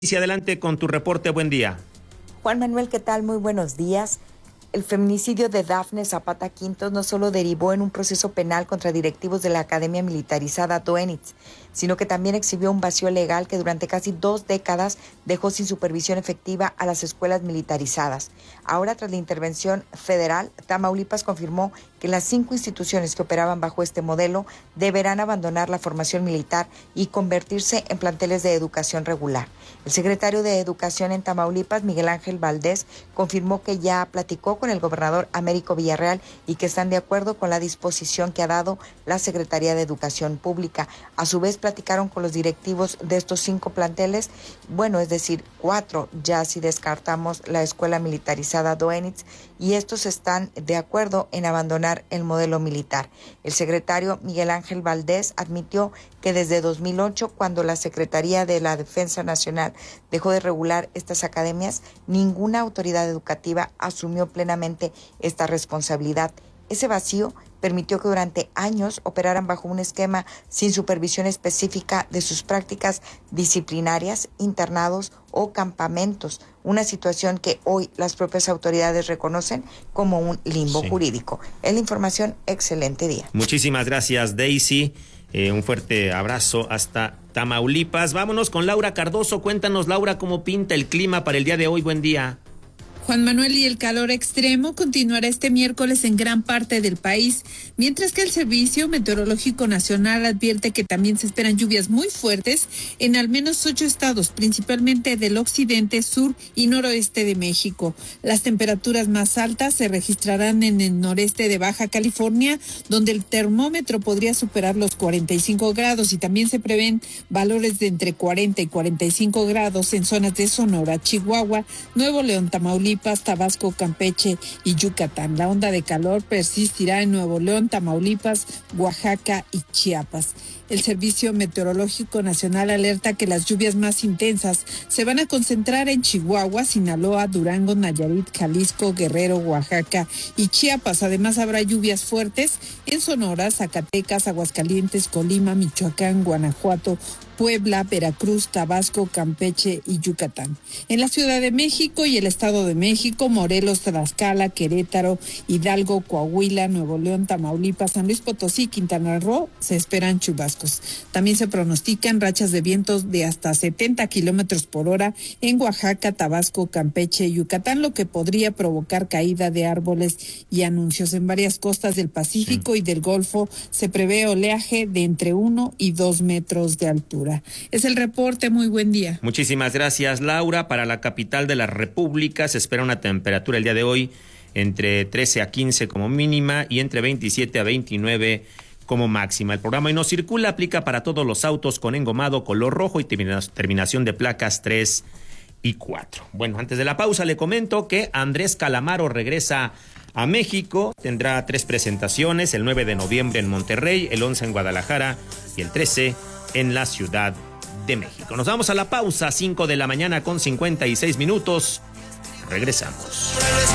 Y adelante con tu reporte, buen día. Juan Manuel, ¿qué tal? Muy buenos días. El feminicidio de Dafne Zapata Quintos no solo derivó en un proceso penal contra directivos de la Academia Militarizada Doenitz, sino que también exhibió un vacío legal que durante casi 2 décadas dejó sin supervisión efectiva a las escuelas militarizadas. Ahora, tras la intervención federal, Tamaulipas confirmó que las 5 instituciones que operaban bajo este modelo deberán abandonar la formación militar y convertirse en planteles de educación regular. El secretario de Educación en Tamaulipas, Miguel Ángel Valdés, confirmó que ya platicó con el gobernador Américo Villarreal y que están de acuerdo con la disposición que ha dado la Secretaría de Educación Pública. A su vez, platicaron con los directivos de estos 5 planteles, es decir, 4, ya si descartamos la Escuela Militarizada Doenitz, y estos están de acuerdo en abandonar el modelo militar. El secretario Miguel Ángel Valdés admitió que desde 2008, cuando la Secretaría de la Defensa Nacional dejó de regular estas academias, ninguna autoridad educativa asumió plenamente esta responsabilidad. Ese vacío permitió que durante años operaran bajo un esquema sin supervisión específica de sus prácticas disciplinarias, internados o campamentos, una situación que hoy las propias autoridades reconocen como un limbo jurídico. Es la información, excelente día. Muchísimas gracias, Daisy. Un fuerte abrazo hasta Tamaulipas. Vámonos con Laura Cardoso. Cuéntanos, Laura, cómo pinta el clima para el día de hoy. Buen día. Juan Manuel, y el calor extremo continuará este miércoles en gran parte del país, mientras que el Servicio Meteorológico Nacional advierte que también se esperan lluvias muy fuertes en al menos 8 estados, principalmente del occidente, sur y noroeste de México. Las temperaturas más altas se registrarán en el noreste de Baja California, donde el termómetro podría superar los 45 grados y también se prevén valores de entre 40 y 45 grados en zonas de Sonora, Chihuahua, Nuevo León, Tamaulipas, Tabasco, Campeche y Yucatán. La onda de calor persistirá en Nuevo León, Tamaulipas, Oaxaca y Chiapas. El Servicio Meteorológico Nacional alerta que las lluvias más intensas se van a concentrar en Chihuahua, Sinaloa, Durango, Nayarit, Jalisco, Guerrero, Oaxaca y Chiapas. Además, habrá lluvias fuertes en Sonora, Zacatecas, Aguascalientes, Colima, Michoacán, Guanajuato, Puebla, Veracruz, Tabasco, Campeche y Yucatán. En la Ciudad de México y el Estado de México, Morelos, Tlaxcala, Querétaro, Hidalgo, Coahuila, Nuevo León, Tamaulipas, San Luis Potosí, Quintana Roo, se esperan chubascos. También se pronostican rachas de vientos de hasta 70 kilómetros por hora en Oaxaca, Tabasco, Campeche y Yucatán, lo que podría provocar caída de árboles y anuncios. En varias costas del Pacífico y del Golfo se prevé oleaje de entre 1 y 2 metros de altura. Es el reporte, muy buen día. Muchísimas gracias, Laura. Para la capital de la República se espera una temperatura el día de hoy entre 13 a 15 como mínima y entre 27 a 29 como máxima. El programa Hoy No Circula aplica para todos los autos con engomado color rojo y terminación de placas 3 y 4. Bueno, antes de la pausa le comento que Andrés Calamaro regresa a México. Tendrá 3 presentaciones, el 9 de noviembre en Monterrey, el 11 en Guadalajara y el 13 en la Ciudad de México. Nos vamos a la pausa, 5 de la mañana con 56 minutos. Regresamos.